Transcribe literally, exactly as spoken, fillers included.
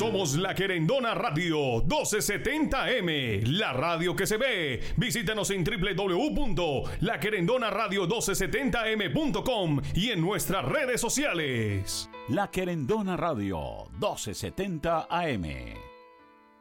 Somos La Querendona Radio doce setenta M, la radio que se ve. Visítanos en doble u doble u doble u punto la querendona radio doce setenta m punto com y en nuestras redes sociales. La Querendona Radio doce setenta A M.